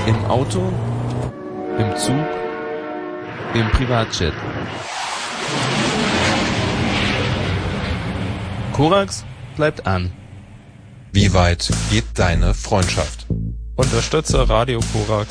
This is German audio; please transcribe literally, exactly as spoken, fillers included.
Im Auto, im Zug, im Privatjet. Korax bleibt an. Wie weit geht deine Freundschaft? Unterstütze Radio Korax